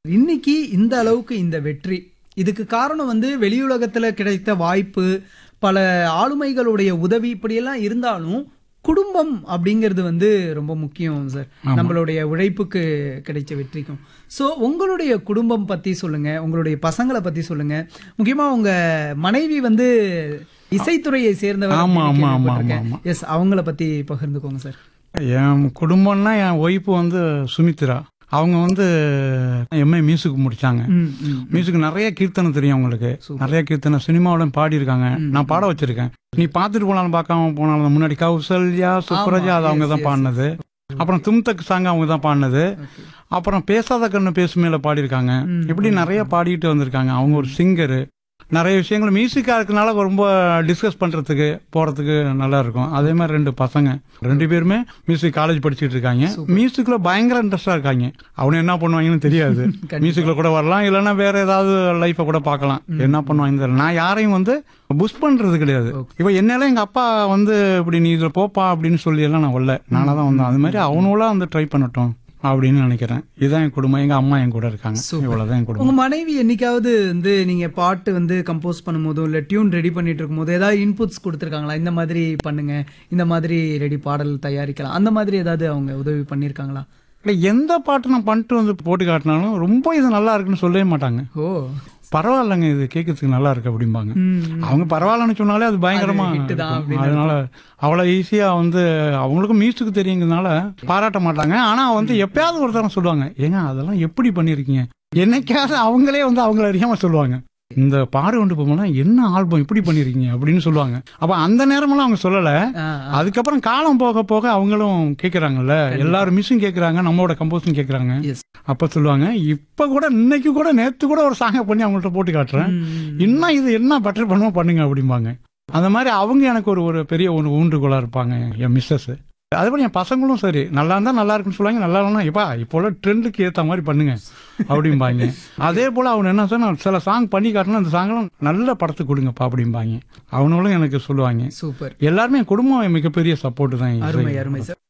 இன்னைக்கு இந்த அளவுக்கு இந்த வெற்றி இதுக்கு காரணம் வந்து வெளியுலகத்துல கிடைத்த வாய்ப்பு, பல ஆளுமைகளுடைய உதவி இப்படியெல்லாம் இருந்தாலும் குடும்பம் அப்படிங்கிறது வந்து ரொம்ப முக்கியம் சார், நம்மளுடைய உழைப்புக்கு கிடைச்ச வெற்றிக்கும். ஸோ உங்களுடைய குடும்பம் பத்தி சொல்லுங்க, உங்களுடைய பசங்களை பத்தி சொல்லுங்க. முக்கியமா உங்க மனைவி வந்து இசைத்துறையை சேர்ந்தவர். எஸ், அவங்கள பத்தி பகிர்ந்துக்கோங்க சார். என் குடும்பம்னா என் ஒய்ஃபு வந்து சுமித்ரா. அவங்க வந்து எம்ஏ மியூசிக் முடிச்சாங்க. மியூசிக் நிறைய கீர்த்தனை தெரியும் அவங்களுக்கு. நிறைய கீர்த்தனை சினிமாவில பாடியிருக்காங்க. நான் பாட வச்சிருக்கேன். நீ பார்த்துட்டு போனாலும் பார்க்காம போனாலும் முன்னாடி கௌசல்யா சுப்ரஜா அது அவங்க தான் பாடினது. அப்புறம் தும்தக் சாங் அவங்க தான் பாடினது. அப்புறம் பேசாத கண்ணு பேசுமேல பாடியிருக்காங்க. இப்படி நிறைய பாடிட்டு வந்திருக்காங்க. அவங்க ஒரு சிங்கரு. நிறைய விஷயங்கள் மியூசிக்கா இருக்கனால ரொம்ப டிஸ்கஸ் பண்றதுக்கு போறதுக்கு நல்லா இருக்கும். அதே மாதிரி 2 பசங்க, 2 பேருமே மியூசிக் காலேஜ் படிச்சுட்டு இருக்காங்க. மியூசிக்ல பயங்கர இன்ட்ரெஸ்டா இருக்காங்க. அவங்க என்ன பண்ணுவாங்கன்னு தெரியாது. மியூசிக்ல கூட வரலாம், இல்லைன்னா வேற ஏதாவது லைஃபை கூட பார்க்கலாம். என்ன பண்ணுவாங்க தெரியல. நான் யாரையும் வந்து புஷ் பண்றது கிடையாது. இப்ப என்னால எங்க அப்பா வந்து இப்படி நீ இதுல போப்பா அப்படின்னு சொல்லி எல்லாம் நான் வரல, நானா தான் வந்தேன். அது மாதிரி அவனோட வந்து ட்ரை பண்ணட்டும் அப்படின்னு நினைக்கிறேன். இதுதான் என் குடும்பம். எங்க அம்மா என் கூட இருக்காங்க. இவ்வளவுதான் என் குடும்பம். உங்க மனைவி என்னைக்காவது வந்து நீங்க பாட்டு வந்து கம்போஸ் பண்ணும் போதோ இல்ல டியூன் ரெடி பண்ணிட்டு இருக்கும் போது ஏதாவது இன்புட்ஸ் கொடுத்துருக்காங்களா? இந்த மாதிரி பண்ணுங்க, இந்த மாதிரி ரெடி பாடல் தயாரிக்கலாம், அந்த மாதிரி ஏதாவது அவங்க உதவி பண்ணிருக்காங்களா? இல்ல, எந்த பாட்டு நான் பண்ணிட்டு வந்து போட்டு காட்டினாலும் ரொம்ப இது நல்லா இருக்குன்னு சொல்லவே மாட்டாங்க. ஓ, பரவாயில்லங்க, இது கேட்கறதுக்கு நல்லா இருக்கு அப்படிம்பாங்க. அவங்க பரவாயில்லன்னு சொன்னாலே அது பயங்கரமா. அதனால அவ்வளவு ஈஸியா வந்து அவங்களுக்கும் மியூசிக் தெரியுங்கிறதுனால பாராட்ட மாட்டாங்க. ஆனா வந்து எப்பயாவது ஒருத்தரம் சொல்லுவாங்க, ஏங்க அதெல்லாம் எப்படி பண்ணிருக்கீங்க, என்னைக்காவது அவங்களே வந்து அவங்கள அறியாம சொல்லுவாங்க, இந்த பாடு கொண்டு போனா என்ன ஆல்பம் இப்படி பண்ணிருக்கீங்க அப்படின்னு சொல்லுவாங்க. அப்ப அந்த நேரமெல்லாம் அவங்க சொல்லல. அதுக்கப்புறம் காலம் போக போக அவங்களும் கேட்கறாங்கல்ல, எல்லாரும் மியூசிக் கேட்கறாங்க, நம்மளோட கம்போஸிங் கேட்கறாங்க. அப்ப சொல்லுவாங்க, இப்ப கூட இன்னைக்கு கூட நேத்து கூட ஒரு சாங்க பண்ணி அவங்கள்ட்ட போட்டு காட்டுறேன், இன்னும் இது என்ன பெட்டர் பண்ணுவோம் பண்ணுங்க அப்படிம்பாங்க. அந்த மாதிரி அவங்க எனக்கு ஒரு பெரிய ஊன்றுகோலா இருப்பாங்க, என் மிஸ்ஸஸ். அதேபோல என் பசங்களும் சரி, நல்லா இருந்தா நல்லா இருக்குன்னு சொல்லுவாங்க, நல்லா இல்லைன்னா இப்பா இப்போ உள்ள ட்ரெண்டுக்கு ஏற்ற மாதிரி பண்ணுங்க அப்படிம்பாங்க. அதே போல அவங்க என்ன சொன்னா, சில சாங் பண்ணி காட்டினா அந்த சாங்கெல்லாம் நல்ல படத்துக்கு கொடுங்கப்பா அப்படிம்பாங்க. அவனுங்களும் எனக்கு சொல்லுவாங்க. சூப்பர். எல்லாருமே என் குடும்பம் மிகப்பெரிய சப்போர்ட் தான். அருமை அருமை சார்.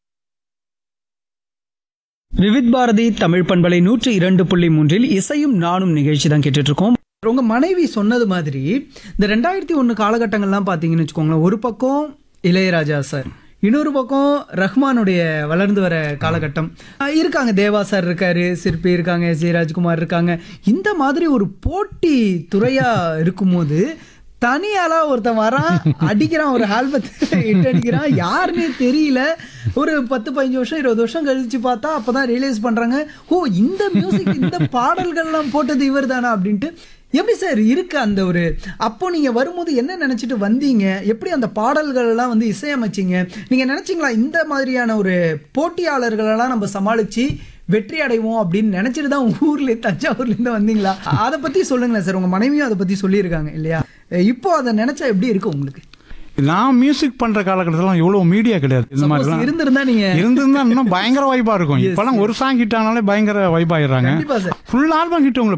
விவித் பாரதி தமிழ் பண்பலை 102.3 இசையும் நானும் நிகழ்ச்சி தான் கேட்டுட்டு இருக்கோம். உங்க மனைவி சொன்னது மாதிரி இந்த 2001 காலகட்டங்கள்லாம் பாத்தீங்கன்னு வச்சுக்கோங்களேன், ஒரு பக்கம் இளையராஜா சார், இன்னொரு பக்கம் ரஹ்மானுடைய வளர்ந்து வர காலகட்டம் இருக்காங்க, தேவா சார் இருக்காரு, சிற்பி இருக்காங்க, எஸ் ஜே ராஜ்குமார் இருக்காங்க. இந்த மாதிரி ஒரு போட்டி துறையா இருக்கும்போது தனியாலா ஒருத்தன் வரான், அடிக்கிறான், ஒரு ஆல்பத்தை அடிக்கிறான், யாருன்னே தெரியல. ஒரு 10-15 வருஷம் 20 வருஷம் கழிச்சு பார்த்தா அப்பதான் ரியலைஸ் பண்றாங்க, ஓ இந்த மியூசிக் இந்த பாடல்கள்லாம் போட்டது இவர் தானா அப்படின்ட்டு. எப்படி சார் இருக்கு அந்த ஒரு, அப்போ நீங்க வரும்போது என்ன நினைச்சிட்டு வந்தீங்க, எப்படி அந்த பாடல்கள் எல்லாம் வந்து இசையமைச்சிங்க, நீங்க நினைச்சீங்களா இந்த மாதிரியான ஒரு போட்டியாளர்களெல்லாம் நம்ம சமாளிச்சு வெற்றி அடைவோம் அப்படின்னு நினைச்சிட்டு தான் ஊர்ல தஞ்சாவூர்ல இருந்து வந்தீங்களா? அதை பத்தி சொல்லுங்களேன் சார். உங்க மனைவியும் அதை பத்தி சொல்லியிருக்காங்க இல்லையா? இப்போ அதை நினைச்சா எப்படி இருக்கு உங்களுக்கு? நான் மியூசிக் பண்ற காலகட்டத்துல இவ்வளவு மீடியா கிடையாது. இந்த மாதிரி இருந்திருந்தா இன்னும் பயங்கர வைபா இருக்கும். இப்பெல்லாம் ஒரு சாங் ஹிட் ஆனாலே பயங்கர வைப் ஆயிடுறாங்க. ஃபுல் ஆல்பம் ஹிட் உங்களுக்கு